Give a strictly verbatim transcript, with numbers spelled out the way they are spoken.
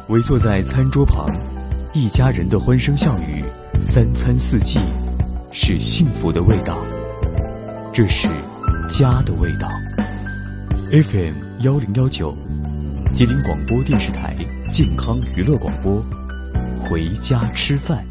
围坐在餐桌旁，一家人的欢声笑语，三餐四季，是幸福的味道。这是家的味道。F M 幺零幺九，吉林广播电视台健康娱乐广播，回家吃饭。